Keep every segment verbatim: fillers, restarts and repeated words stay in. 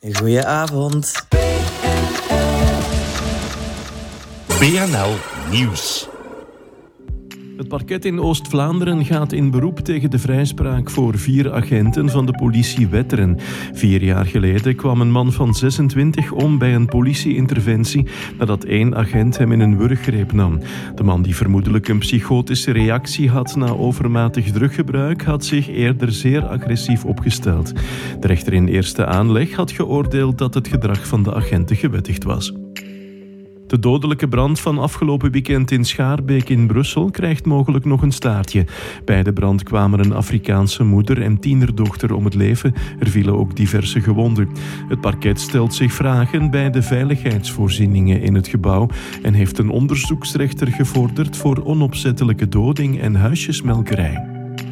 Goedenavond. B N L Nieuws. Het parket in Oost-Vlaanderen gaat in beroep tegen de vrijspraak voor vier agenten van de politie Wetteren. Vier jaar geleden kwam een man van zesentwintig om bij een politieinterventie nadat één agent hem in een wurggreep nam. De man, die vermoedelijk een psychotische reactie had na overmatig druggebruik, had zich eerder zeer agressief opgesteld. De rechter in eerste aanleg had geoordeeld dat het gedrag van de agenten gewettigd was. De dodelijke brand van afgelopen weekend in Schaarbeek in Brussel krijgt mogelijk nog een staartje. Bij de brand kwamen een Afrikaanse moeder en tienerdochter om het leven. Er vielen ook diverse gewonden. Het parket stelt zich vragen bij de veiligheidsvoorzieningen in het gebouw en heeft een onderzoeksrechter gevorderd voor onopzettelijke doding en huisjesmelkerij.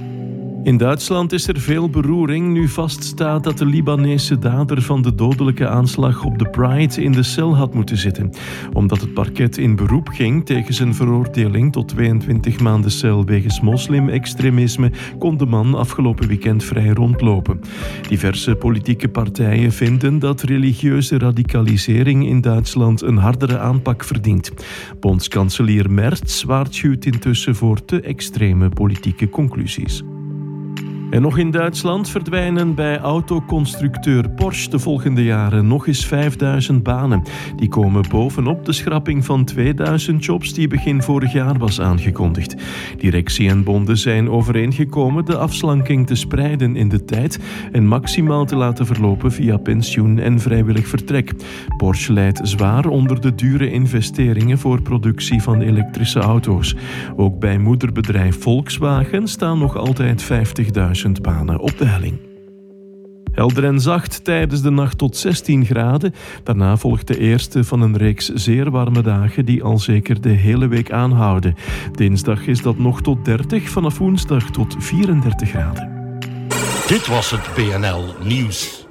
In Duitsland is er veel beroering nu vaststaat dat de Libanese dader van de dodelijke aanslag op de Pride in de cel had moeten zitten. Omdat het parket in beroep ging tegen zijn veroordeling tot tweeëntwintig maanden cel wegens moslim-extremisme, kon de man afgelopen weekend vrij rondlopen. Diverse politieke partijen vinden dat religieuze radicalisering in Duitsland een hardere aanpak verdient. Bondskanselier Merz waarschuwt intussen voor te extreme politieke conclusies. En nog in Duitsland verdwijnen bij autoconstructeur Porsche de volgende jaren nog eens vijfduizend banen. Die komen bovenop de schrapping van tweeduizend jobs die begin vorig jaar was aangekondigd. Directie en bonden zijn overeengekomen de afslanking te spreiden in de tijd en maximaal te laten verlopen via pensioen en vrijwillig vertrek. Porsche lijdt zwaar onder de dure investeringen voor productie van elektrische auto's. Ook bij moederbedrijf Volkswagen staan nog altijd vijftigduizend banen op de helling. Helder en zacht tijdens de nacht tot zestien graden. Daarna volgt de eerste van een reeks zeer warme dagen die al zeker de hele week aanhouden. Dinsdag is dat nog tot dertig, vanaf woensdag tot vierendertig graden. Dit was het B N L Nieuws.